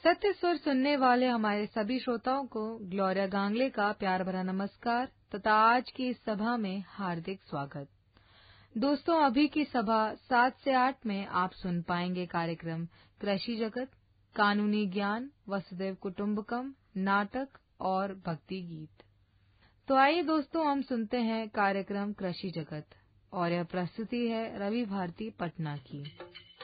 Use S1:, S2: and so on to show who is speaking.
S1: सत्य स्वर सुनने वाले हमारे सभी श्रोताओं को ग्लोरिया गांगले का प्यार भरा नमस्कार तथा आज की इस सभा में हार्दिक स्वागत। दोस्तों, अभी की सभा 7 से 8 में आप सुन पाएंगे कार्यक्रम कृषि जगत, कानूनी ज्ञान, वसुदेव कुटुंबकम, नाटक और भक्ति गीत। तो आइए दोस्तों, हम सुनते हैं कार्यक्रम कृषि जगत और यह प्रस्तुति है रवि भारती पटना की।